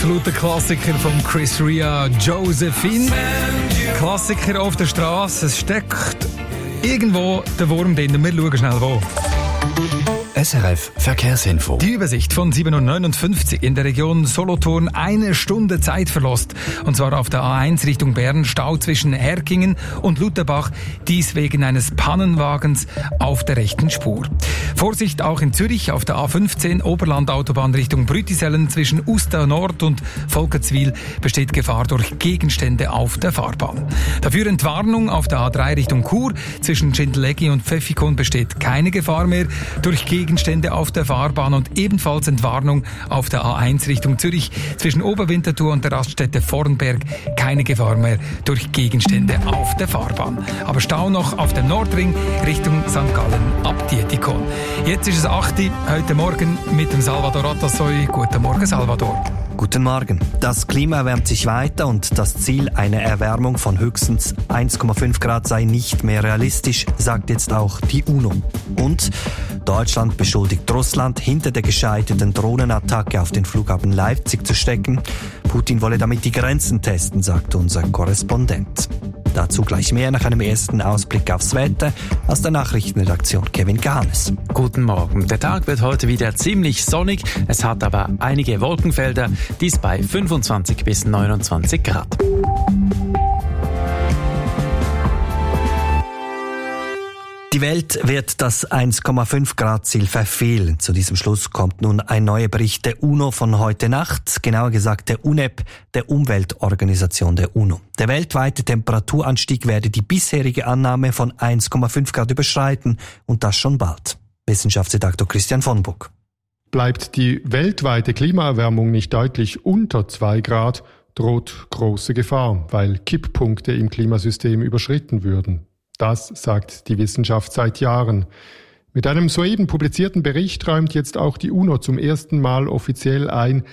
absoluter Klassiker von Chris Rea, Josephine. Klassiker auf der Straße. Es steckt irgendwo der Wurm drin. Wir schauen schnell wo. SRF Verkehrsinfo. Die Übersicht von 7.59 Uhr in der Region Solothurn 1 Stunde Zeitverlust. Und zwar auf der A1 Richtung Bern, Stau zwischen Herkingen und Lutherbach. Dies wegen eines Pannenwagens auf der rechten Spur. Vorsicht auch in Zürich auf der A15 Oberlandautobahn Richtung Brütisellen zwischen Uster Nord und Volkertswil besteht Gefahr durch Gegenstände auf der Fahrbahn. Dafür Entwarnung auf der A3 Richtung Chur. Zwischen Schindlecki und Pfäffikon besteht keine Gefahr mehr durch Gegenstände auf der Fahrbahn und ebenfalls Entwarnung auf der A1 Richtung Zürich zwischen Oberwinterthur und der Raststätte Vornberg keine Gefahr mehr durch Gegenstände auf der Fahrbahn. Aber Stau noch auf dem Nordring Richtung St. Gallen ab Dietikon. Jetzt ist es 8 Uhr, heute Morgen mit dem Salvador Atassoy. Guten Morgen, Salvador. Guten Morgen. Das Klima erwärmt sich weiter und das Ziel einer Erwärmung von höchstens 1,5 Grad sei nicht mehr realistisch, sagt jetzt auch die UNO. Und Deutschland beschuldigt Russland, hinter der gescheiterten Drohnenattacke auf den Flughafen Leipzig zu stecken. Putin wolle damit die Grenzen testen, sagt unser Korrespondent. Dazu gleich mehr nach einem ersten Ausblick aufs Wetter aus der Nachrichtenredaktion Kevin Gahanes. Guten Morgen. Der Tag wird heute wieder ziemlich sonnig. Es hat aber einige Wolkenfelder, dies bei 25 bis 29 Grad. Die Welt wird das 1,5 Grad Ziel verfehlen. Zu diesem Schluss kommt nun ein neuer Bericht der UNO von heute Nacht, genauer gesagt der UNEP, der Umweltorganisation der UNO. Der weltweite Temperaturanstieg werde die bisherige Annahme von 1,5 Grad überschreiten und das schon bald. Wissenschaftsredaktor Christian von Buck. Bleibt die weltweite Klimaerwärmung nicht deutlich unter 2 Grad, droht große Gefahr, weil Kipppunkte im Klimasystem überschritten würden. Das sagt die Wissenschaft seit Jahren. Mit einem soeben publizierten Bericht räumt jetzt auch die UNO zum ersten Mal offiziell ein,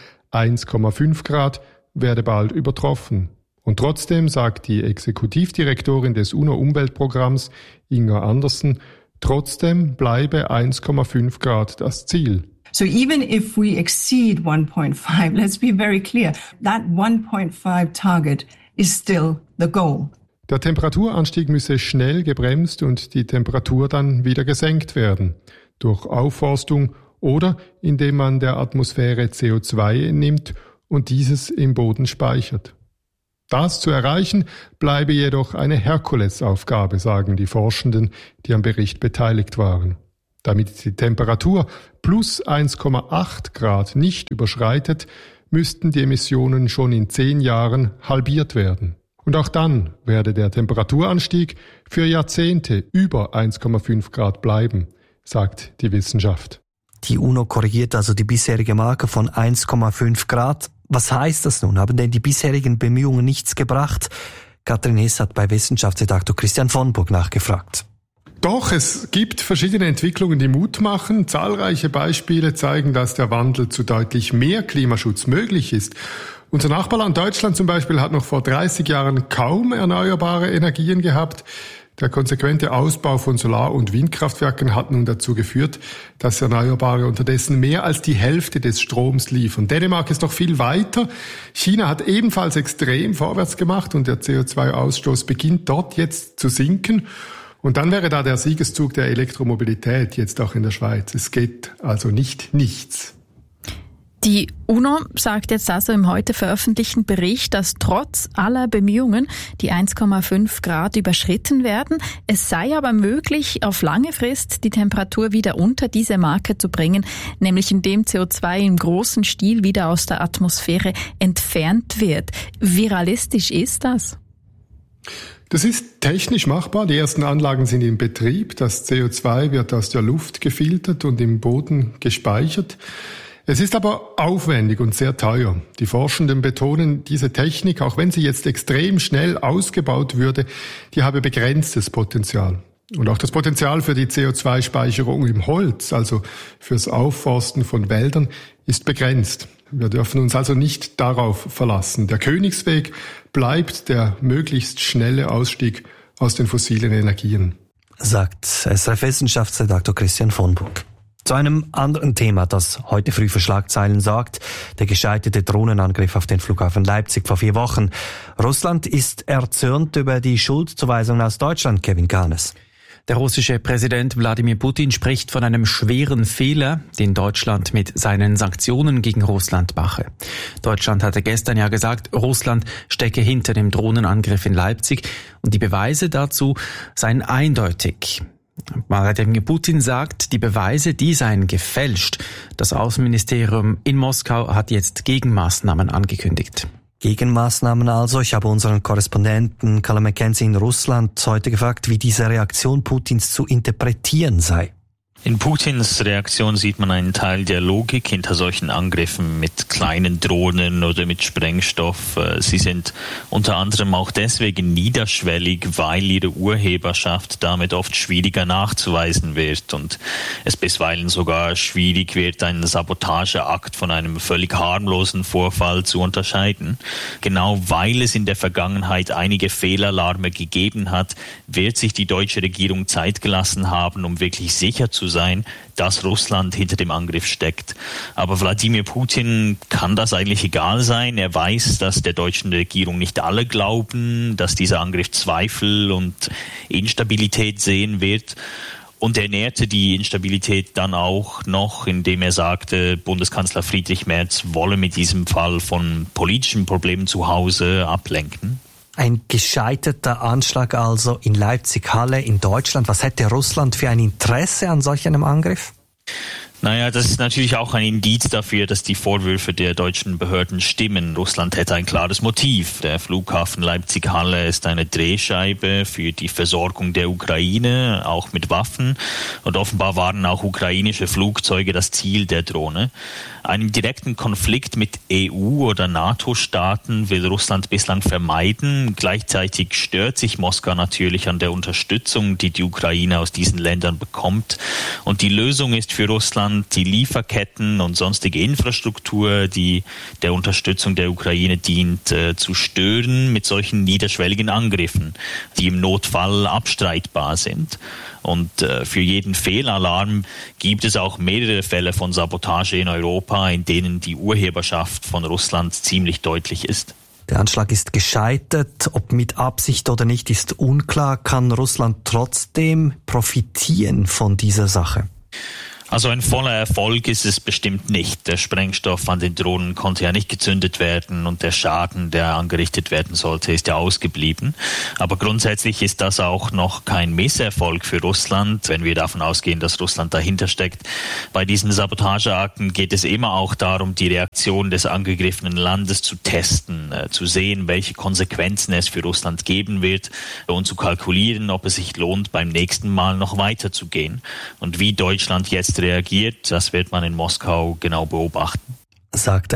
1,5 Grad werde bald übertroffen. Und trotzdem sagt die Exekutivdirektorin des UNO-Umweltprogramms, Inga Andersen, trotzdem bleibe 1,5 Grad das Ziel. So even if we exceed 1.5, let's be very clear, that 1.5 target is still the goal. Der Temperaturanstieg müsse schnell gebremst und die Temperatur dann wieder gesenkt werden. Durch Aufforstung oder indem man der Atmosphäre CO2 entnimmt und dieses im Boden speichert. Das zu erreichen bleibe jedoch eine Herkulesaufgabe, sagen die Forschenden, die am Bericht beteiligt waren. Damit die Temperatur plus 1,8 Grad nicht überschreitet, müssten die Emissionen schon in 10 Jahren halbiert werden. Und auch dann werde der Temperaturanstieg für Jahrzehnte über 1,5 Grad bleiben, sagt die Wissenschaft. Die UNO korrigiert also die bisherige Marke von 1,5 Grad. Was heißt das nun? Haben denn die bisherigen Bemühungen nichts gebracht? Katrin Hess hat bei Wissenschaftsredaktor Christian von Burg nachgefragt. Doch, es gibt verschiedene Entwicklungen, die Mut machen. Zahlreiche Beispiele zeigen, dass der Wandel zu deutlich mehr Klimaschutz möglich ist. Unser Nachbarland Deutschland zum Beispiel hat noch vor 30 Jahren kaum erneuerbare Energien gehabt. Der konsequente Ausbau von Solar- und Windkraftwerken hat nun dazu geführt, dass Erneuerbare unterdessen mehr als die Hälfte des Stroms liefern. Dänemark ist noch viel weiter. China hat ebenfalls extrem vorwärts gemacht und der CO2-Ausstoß beginnt dort jetzt zu sinken. Und dann wäre da der Siegeszug der Elektromobilität jetzt auch in der Schweiz. Es geht also nicht nichts. Die UNO sagt jetzt also im heute veröffentlichten Bericht, dass trotz aller Bemühungen die 1,5 Grad überschritten werden. Es sei aber möglich, auf lange Frist die Temperatur wieder unter diese Marke zu bringen, nämlich indem CO2 im großen Stil wieder aus der Atmosphäre entfernt wird. Wie realistisch ist das? Das ist technisch machbar. Die ersten Anlagen sind in Betrieb. Das CO2 wird aus der Luft gefiltert und im Boden gespeichert. Es ist aber aufwendig und sehr teuer. Die Forschenden betonen, diese Technik, auch wenn sie jetzt extrem schnell ausgebaut würde, die habe begrenztes Potenzial. Und auch das Potenzial für die CO2-Speicherung im Holz, also fürs Aufforsten von Wäldern, ist begrenzt. Wir dürfen uns also nicht darauf verlassen. Der Königsweg bleibt der möglichst schnelle Ausstieg aus den fossilen Energien, sagt SRF-Wissenschaftsredaktor Christian von Burg. Zu einem anderen Thema, das heute früh für Schlagzeilen sorgt: der gescheiterte Drohnenangriff auf den Flughafen Leipzig vor 4 Wochen. Russland ist erzürnt über die Schuldzuweisung aus Deutschland, Kevin Kahnes. Der russische Präsident Wladimir Putin spricht von einem schweren Fehler, den Deutschland mit seinen Sanktionen gegen Russland mache. Deutschland hatte gestern ja gesagt, Russland stecke hinter dem Drohnenangriff in Leipzig und die Beweise dazu seien eindeutig. Wladimir Putin sagt, die Beweise, die seien gefälscht. Das Außenministerium in Moskau hat jetzt Gegenmaßnahmen angekündigt. Gegenmaßnahmen also. Ich habe unseren Korrespondenten Callum McKenzie in Russland heute gefragt, wie diese Reaktion Putins zu interpretieren sei. In Putins Reaktion sieht man einen Teil der Logik hinter solchen Angriffen mit kleinen Drohnen oder mit Sprengstoff. Sie sind unter anderem auch deswegen niederschwellig, weil ihre Urheberschaft damit oft schwieriger nachzuweisen wird und es bisweilen sogar schwierig wird, einen Sabotageakt von einem völlig harmlosen Vorfall zu unterscheiden. Genau weil es in der Vergangenheit einige Fehlalarme gegeben hat, wird sich die deutsche Regierung Zeit gelassen haben, um wirklich sicher zu sein, dass Russland hinter dem Angriff steckt. Aber Wladimir Putin kann das eigentlich egal sein. Er weiß, dass der deutschen Regierung nicht alle glauben, dass dieser Angriff Zweifel und Instabilität sehen wird. Und er nährte die Instabilität dann auch noch, indem er sagte, Bundeskanzler Friedrich Merz wolle mit diesem Fall von politischen Problemen zu Hause ablenken. Ein gescheiterter Anschlag also in Leipzig-Halle in Deutschland. Was hätte Russland für ein Interesse an solch einem Angriff? Naja, das ist natürlich auch ein Indiz dafür, dass die Vorwürfe der deutschen Behörden stimmen. Russland hätte ein klares Motiv. Der Flughafen Leipzig-Halle ist eine Drehscheibe für die Versorgung der Ukraine, auch mit Waffen. Und offenbar waren auch ukrainische Flugzeuge das Ziel der Drohne. Einen direkten Konflikt mit EU- oder NATO-Staaten will Russland bislang vermeiden. Gleichzeitig stört sich Moskau natürlich an der Unterstützung, die die Ukraine aus diesen Ländern bekommt. Und die Lösung ist für Russland, die Lieferketten und sonstige Infrastruktur, die der Unterstützung der Ukraine dient, zu stören mit solchen niederschwelligen Angriffen, die im Notfall abstreitbar sind. Und für jeden Fehlalarm gibt es auch mehrere Fälle von Sabotage in Europa, in denen die Urheberschaft von Russland ziemlich deutlich ist. Der Anschlag ist gescheitert. Ob mit Absicht oder nicht, ist unklar. Kann Russland trotzdem profitieren von dieser Sache? Also ein voller Erfolg ist es bestimmt nicht. Der Sprengstoff an den Drohnen konnte ja nicht gezündet werden und der Schaden, der angerichtet werden sollte, ist ja ausgeblieben. Aber grundsätzlich ist das auch noch kein Misserfolg für Russland, wenn wir davon ausgehen, dass Russland dahinter steckt. Bei diesen Sabotageakten geht es immer auch darum, die Reaktion des angegriffenen Landes zu testen, zu sehen, welche Konsequenzen es für Russland geben wird und zu kalkulieren, ob es sich lohnt, beim nächsten Mal noch weiterzugehen. Und wie Deutschland jetzt reagiert, das wird man in Moskau genau beobachten. Sagt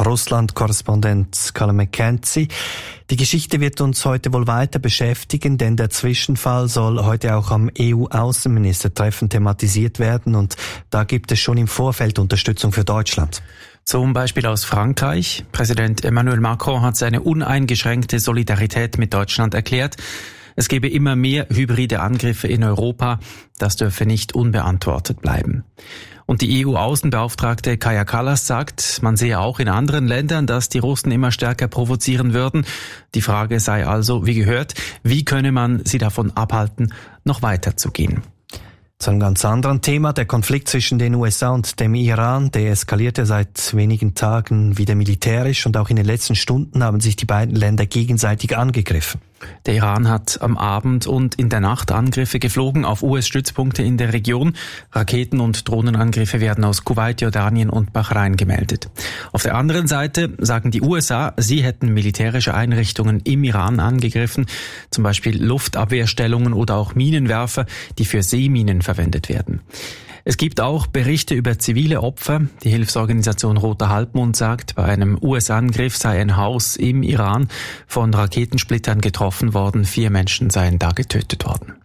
SRF-Russland-Korrespondent Callum McKenzie. Die Geschichte wird uns heute wohl weiter beschäftigen, denn der Zwischenfall soll heute auch am EU-Außenministertreffen thematisiert werden und da gibt es schon im Vorfeld Unterstützung für Deutschland. Zum Beispiel aus Frankreich. Präsident Emmanuel Macron hat seine uneingeschränkte Solidarität mit Deutschland erklärt. Es gebe immer mehr hybride Angriffe in Europa. Das dürfe nicht unbeantwortet bleiben. Und die EU-Außenbeauftragte Kaja Kallas sagt, man sehe auch in anderen Ländern, dass die Russen immer stärker provozieren würden. Die Frage sei also, wie gehört, wie könne man sie davon abhalten, noch weiterzugehen? Zu einem ganz anderen Thema, der Konflikt zwischen den USA und dem Iran, der eskalierte seit wenigen Tagen wieder militärisch und auch in den letzten Stunden haben sich die beiden Länder gegenseitig angegriffen. Der Iran hat am Abend und in der Nacht Angriffe geflogen auf US-Stützpunkte in der Region. Raketen- und Drohnenangriffe werden aus Kuwait, Jordanien und Bahrain gemeldet. Auf der anderen Seite sagen die USA, sie hätten militärische Einrichtungen im Iran angegriffen, zum Beispiel Luftabwehrstellungen oder auch Minenwerfer, die für Seeminen verwendet werden. Es gibt auch Berichte über zivile Opfer. Die Hilfsorganisation Roter Halbmond sagt, bei einem US-Angriff sei ein Haus im Iran von Raketensplittern getroffen worden. 4 Menschen seien da getötet worden.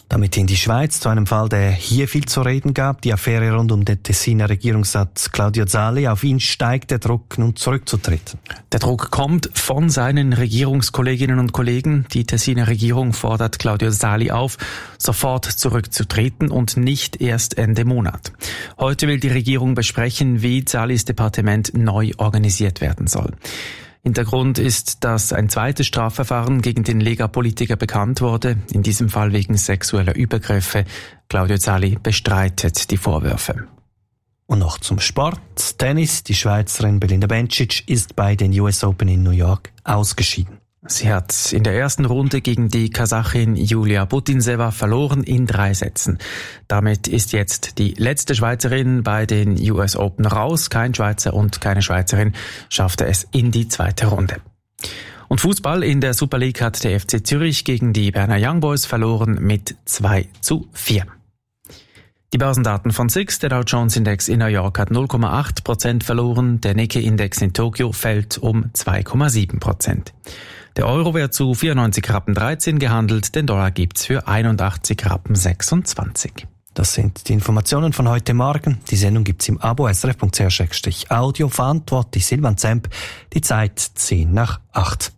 Damit in die Schweiz zu einem Fall, der hier viel zu reden gab, die Affäre rund um den Tessiner Regierungsrat Claudio Zali. Auf ihn steigt der Druck, nun zurückzutreten. Der Druck kommt von seinen Regierungskolleginnen und Kollegen. Die Tessiner Regierung fordert Claudio Zali auf, sofort zurückzutreten und nicht erst Ende Monat. Heute will die Regierung besprechen, wie Zalis Departement neu organisiert werden soll. Hintergrund ist, dass ein zweites Strafverfahren gegen den Lega-Politiker bekannt wurde, in diesem Fall wegen sexueller Übergriffe. Claudio Zali bestreitet die Vorwürfe. Und noch zum Sport. Tennis. Die Schweizerin Belinda Bencic ist bei den US Open in New York ausgeschieden. Sie hat in der ersten Runde gegen die Kasachin Julia Putintseva verloren in 3 Sätzen. Damit ist jetzt die letzte Schweizerin bei den US Open raus. Kein Schweizer und keine Schweizerin schaffte es in die zweite Runde. Und Fußball in der Super League hat der FC Zürich gegen die Berner Young Boys verloren mit 2:4. Die Börsendaten von SIX, der Dow Jones Index in New York hat 0,8% verloren, der Nikkei-Index in Tokio fällt um 2,7%. Der Euro wird zu 94,13 Rappen gehandelt, den Dollar gibt's für 81,26 Rappen. Das sind die Informationen von heute Morgen. Die Sendung gibt's im Abo srf.ch/audio. Verantwortlich Silvan Zemp. Die Zeit 7:08.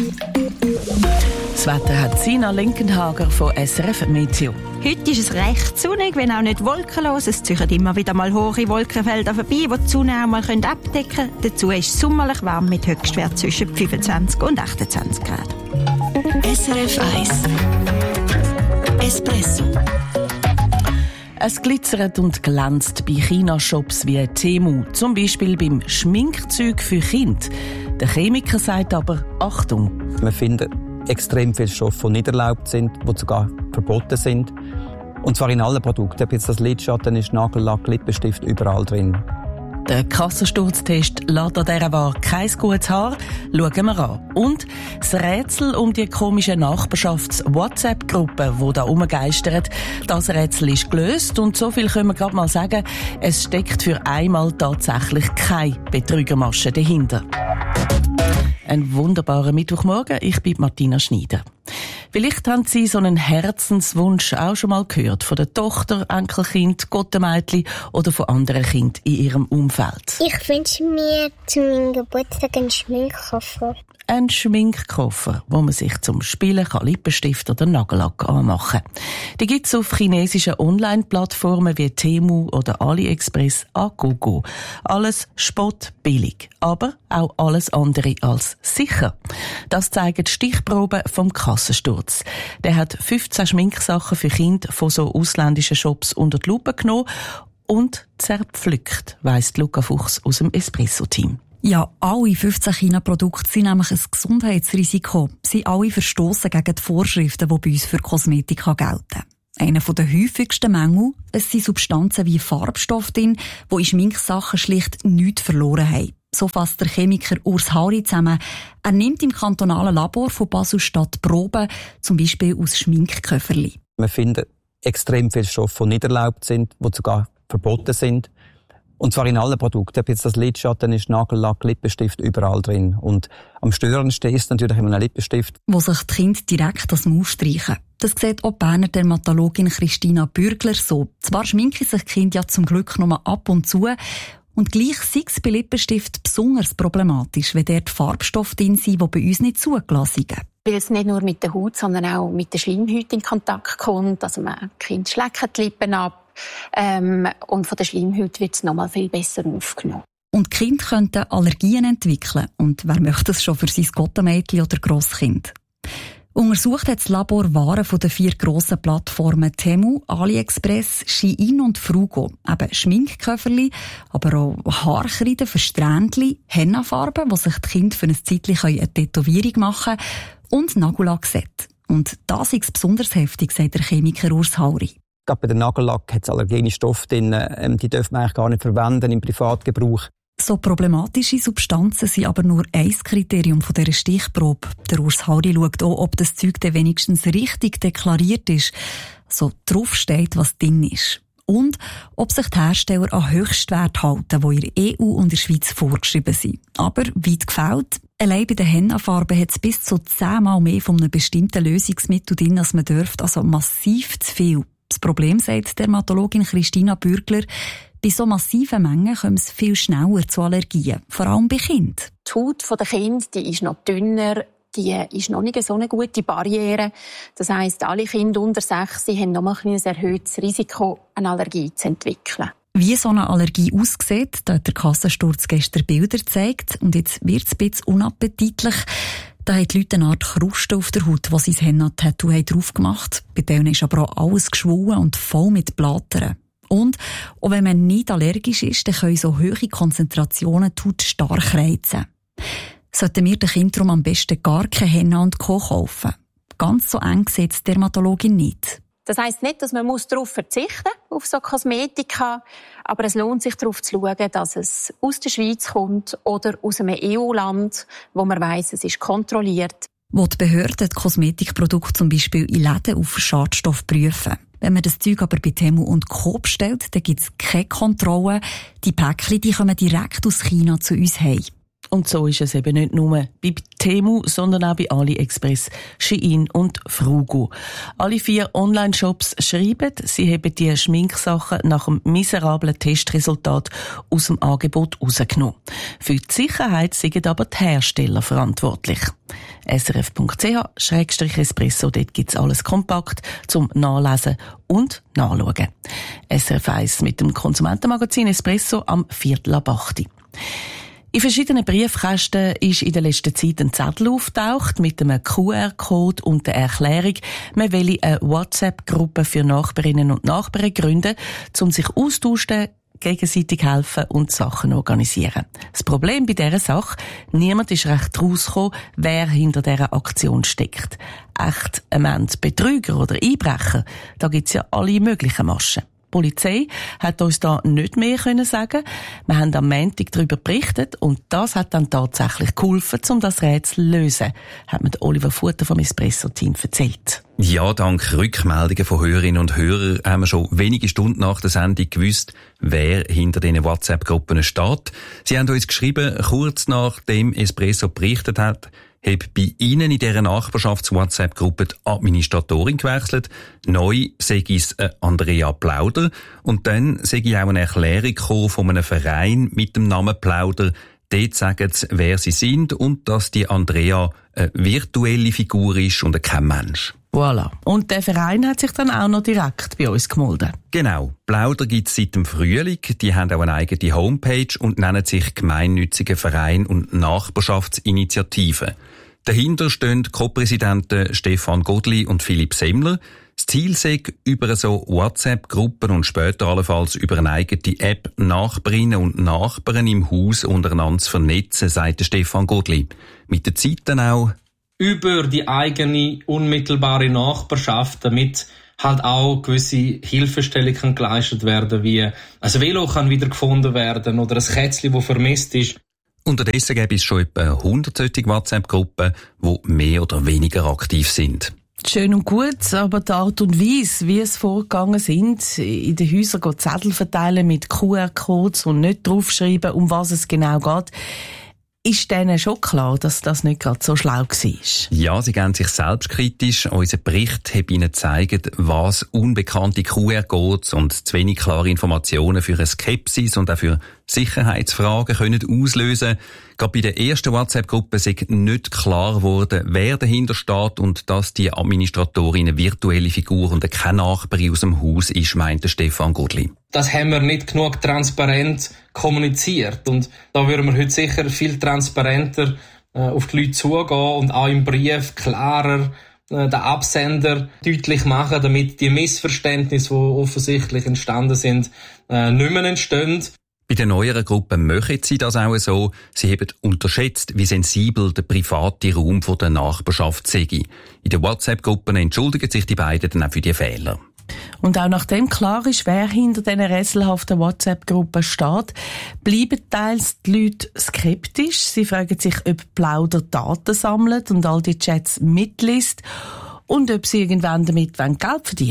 Das Wetter hat Sina Linkenhager von SRF Meteo. Heute ist es recht sonnig, wenn auch nicht wolkenlos. Es ziehen immer wieder mal hohe Wolkenfelder vorbei, die die Sonne auch mal abdecken können. Dazu ist es sommerlich warm mit Höchstwert zwischen 25 und 28 Grad. SRF 1 Espresso. Es glitzert und glänzt bei China-Shops wie Temu, zum Beispiel beim Schminkzeug für Kinder. Der Chemiker sagt aber, Achtung. Wir finden extrem viele Stoffe, die nicht erlaubt sind, die sogar verboten sind. Und zwar in allen Produkten. Ob jetzt das Lidschatten ist, Nagellack, Lippenstift, überall drin. Der Kassensturztest lässt an dieser Ware kein gutes Haar. Schauen wir an. Und das Rätsel um die komische Nachbarschafts-WhatsApp-Gruppe, die da rumgeistert, das Rätsel ist gelöst. Und so viel können wir gerade mal sagen, es steckt für einmal tatsächlich keine Betrügermasche dahinter. Ein wunderbarer Mittwochmorgen, ich bin Martina Schneider. Vielleicht haben Sie so einen Herzenswunsch auch schon mal gehört, von der Tochter, Enkelkind, Gottemädchen oder von anderen Kindern in Ihrem Umfeld. Ich wünsche mir zu meinem Geburtstag einen Schminkkoffer. Ein Schminkkoffer, wo man sich zum Spielen Lippenstift oder Nagellack anmachen kann. Die gibt es auf chinesischen Online-Plattformen wie Temu oder AliExpress an Gogo. Alles spottbillig, aber auch alles andere als sicher. Das zeigen die Stichproben vom Kassensturz. Der hat 15 Schminksachen für Kinder von so ausländischen Shops unter die Lupe genommen und zerpflückt, weiss Luca Fuchs aus dem Espresso-Team. Ja, alle 15 China-Produkte sind nämlich ein Gesundheitsrisiko. Sie alle verstossen gegen die Vorschriften, die bei uns für Kosmetik gelten. Einer der häufigsten Mängel, es sind Substanzen wie Farbstoff drin, die in Schminksachen schlicht nichts verloren haben. So fasst der Chemiker Urs Hauri zusammen. Er nimmt im kantonalen Labor von Basel-Stadt Proben, zum Beispiel aus Schminkköfferli. Wir finden extrem viele Stoffe, die nicht erlaubt sind, die sogar verboten sind. Und zwar in allen Produkten. Ob jetzt das Lidschatten ist, Nagellack, Lippenstift, überall drin. Und am störendsten ist natürlich immer ein Lippenstift, wo sich die Kinder direkt das Maul streichen. Das sieht auch die Berner Dermatologin Christina Bürgler so. Zwar schminken sich die Kinder ja zum Glück nur ab und zu. Und gleich sei es bei Lippenstift besonders problematisch, wenn dort Farbstoffe drin sind, die bei uns nicht zugelassen sind. Weil es nicht nur mit der Haut, sondern auch mit der Schleimhaut in Kontakt kommt. Also man Kind schlecken die Lippen ab. Und von der Schleimhaut wird es nochmal viel besser aufgenommen. Und die Kinder könnten Allergien entwickeln. Und wer möchte das schon für sein Gottemädchen oder Grosskind? Untersucht hat das Labor Waren von den 4 grossen Plattformen Temu, AliExpress, Shein und Frugo. Eben Schminkköfferli, aber auch Haarkreide für Strähnchen, Hennafarben, wo sich die Kinder für ein Zeitchen eine Tätowierung machen können, und Nagellackset. Und das ist besonders heftig, sagt der Chemiker Urs Hauri. Gerade bei dem Nagellack hat es allergene Stoffe drin, die dürfen man eigentlich gar nicht verwenden im Privatgebrauch. So problematische Substanzen sind aber nur ein Kriterium von dieser Stichprobe. Der Urs Hauri schaut auch, ob das Zeug dann wenigstens richtig deklariert ist, so drauf steht, was drin ist. und ob sich die Hersteller an Höchstwerte halten, die in der EU und in der Schweiz vorgeschrieben sind. Aber weit gefällt. Allein bei den Henna-Farben hat es bis zu 10-mal mehr von einem bestimmten Lösungsmittel drin, als man dürfte. Also massiv zu viel. Das Problem, sagt Dermatologin Christina Bürgler, bei so massiven Mengen kommt es viel schneller zu Allergien, vor allem bei Kindern. Die Haut der Kinder, die ist noch dünner, die ist noch nicht so eine gute Barriere. Das heisst, alle Kinder unter 6 haben noch mal ein erhöhtes Risiko, eine Allergie zu entwickeln. Wie so eine Allergie aussieht, da hat der Kassensturz gestern Bilder gezeigt. Und jetzt wird es ein bisschen unappetitlich. Da haben die Leute eine Art Kruste auf der Haut, die sie das Henna-Tattoo drauf gemacht haben. Bei denen ist aber auch alles geschwollen und voll mit Blättern. Und auch wenn man nicht allergisch ist, dann können so hohe Konzentrationen die Haut stark reizen. Sollten wir den Kindern am besten gar kein Henna und Co. kaufen? Ganz so eng sieht die Dermatologin nicht. Das heisst nicht, dass man darauf verzichten muss, auf so Kosmetika, aber es lohnt sich darauf zu schauen, dass es aus der Schweiz kommt oder aus einem EU-Land, wo man weiss, es ist kontrolliert. Wo die Behörden die Kosmetikprodukte zum Beispiel in Läden auf Schadstoff prüfen. Wenn man das Zeug aber bei Temu und Co. bestellt, dann gibt es keine Kontrolle. Die Päckchen, die kommen direkt aus China zu uns heim. Und so ist es eben nicht nur bei Temu, sondern auch bei AliExpress, Shein und Frugo. Alle 4 Online-Shops schreiben, sie haben die Schminksachen nach einem miserablen Testresultat aus dem Angebot rausgenommen. Für die Sicherheit sind aber die Hersteller verantwortlich. srf.ch/espresso, dort gibt's alles kompakt zum Nachlesen und Nachschauen. SRF 1 mit dem Konsumentenmagazin Espresso am 7:45. In verschiedenen Briefkästen ist in der letzten Zeit ein Zettel auftaucht mit einem QR-Code und der Erklärung, man will eine WhatsApp-Gruppe für Nachbarinnen und Nachbarn gründen, um sich austauschen, gegenseitig helfen und Sachen organisieren. Das Problem bei dieser Sache, niemand ist recht rausgekommen, wer hinter dieser Aktion steckt. Echt Betrüger oder Einbrecher, da gibt's ja alle möglichen Maschen. Die Polizei hat uns da nicht mehr sagen. Wir haben am Montag darüber berichtet und das hat dann tatsächlich geholfen, um das Rätsel zu lösen, hat mir Oliver Futter vom Espresso-Team erzählt. Ja, dank Rückmeldungen von Hörerinnen und Hörern haben wir schon wenige Stunden nach der Sendung gewusst, wer hinter diesen WhatsApp-Gruppen steht. Sie haben uns geschrieben, kurz nachdem Espresso berichtet hat, hat bei Ihnen in dieser Nachbarschafts-WhatsApp-Gruppe die Administratorin gewechselt. Neu sei es Andrea Plauder. Und dann sei auch eine Erklärung gekommen von einem Verein mit dem Namen Plauder. Dort sagen sie, wer sie sind und dass die Andrea eine virtuelle Figur ist und kein Mensch. Voilà. Und der Verein hat sich dann auch noch direkt bei uns gemeldet. Genau. Plauder gibt es seit dem Frühling. Die haben auch eine eigene Homepage und nennen sich Gemeinnütziger Verein und Nachbarschaftsinitiative. Dahinter stehen Co-Präsidenten Stefan Godli und Philipp Semmler. Das Ziel sei, über so WhatsApp-Gruppen und später allenfalls über eine eigene App Nachbarinnen und Nachbarn im Haus untereinander zu vernetzen, sagt Stefan Godli. Mit der Zeit dann auch über die eigene unmittelbare Nachbarschaft, damit halt auch gewisse Hilfestellungen geleistet werden, wie ein Velo kann wieder gefunden werden oder ein Kätzchen, das vermisst ist. Unterdessen gäbe es schon etwa 100 solche WhatsApp-Gruppen, die mehr oder weniger aktiv sind. Schön und gut, aber die Art und Weise, wie es vorgegangen sind, in den Häusern Zettel verteilen mit QR-Codes und nicht draufschreiben, um was es genau geht, ist denen schon klar, dass das nicht gerade so schlau war? Ja, sie geben sich selbstkritisch. Unser Bericht hat ihnen gezeigt, was unbekannte QR-Codes und zu wenig klare Informationen für eine Skepsis und auch für Sicherheitsfragen können auslösen. Gerade bei der ersten WhatsApp-Gruppe ist nicht klar geworden, wer dahinter steht und dass die Administratorin eine virtuelle Figur und keine Nachbarin aus dem Haus ist, meinte Stefan Godli. Das haben wir nicht genug transparent kommuniziert und da würden wir heute sicher viel transparenter auf die Leute zugehen und auch im Brief klarer den Absender deutlich machen, damit die Missverständnisse, die offensichtlich entstanden sind, nicht mehr entstehen. Bei den neueren Gruppen machen sie das auch so. Sie haben unterschätzt, wie sensibel der private Raum der Nachbarschaft sei. In den WhatsApp-Gruppen entschuldigen sich die beiden dann auch für die Fehler. Und auch nachdem klar ist, wer hinter diesen rätselhaften WhatsApp-Gruppen steht, bleiben teils die Leute skeptisch. Sie fragen sich, ob Plauder Daten sammelt und all die Chats mitliest und ob sie irgendwann damit Geld verdienen wollen.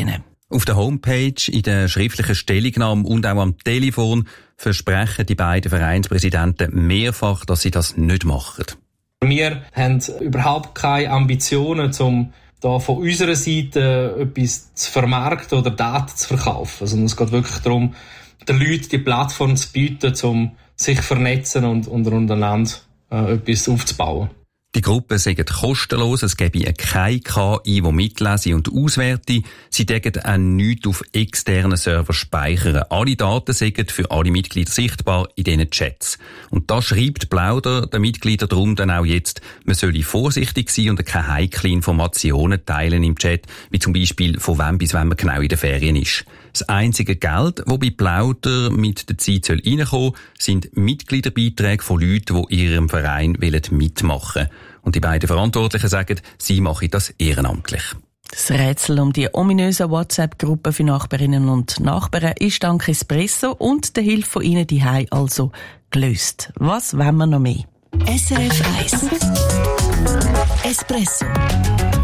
Auf der Homepage, in der schriftlichen Stellungnahme und auch am Telefon versprechen die beiden Vereinspräsidenten mehrfach, dass sie das nicht machen. Wir haben überhaupt keine Ambitionen, um da von unserer Seite etwas zu vermarkten oder Daten zu verkaufen. Also es geht wirklich darum, den Leuten die Plattform zu bieten, um sich zu vernetzen und untereinander etwas aufzubauen. Die Gruppen sind kostenlos, es gäbe keine KI, die mitlese und auswerte. Sie decken auch nichts auf externen Server speichern. Alle Daten sind für alle Mitglieder sichtbar in diesen Chats. Und da schreibt Plauder den Mitgliedern darum dann auch jetzt, man solle vorsichtig sein und keine heiklen Informationen teilen im Chat, wie zum Beispiel von wem bis wann man genau in den Ferien ist. Das einzige Geld, das bei Plauder mit der Zeit reinkommen soll, sind Mitgliederbeiträge von Leuten, die ihrem Verein mitmachen wollen. Und die beiden Verantwortlichen sagen, sie machen das ehrenamtlich. Das Rätsel um die ominöse WhatsApp-Gruppe für Nachbarinnen und Nachbarn ist dank Espresso und der Hilfe von Ihnen daheim also gelöst. Was wollen wir noch mehr? SRF 1 Espresso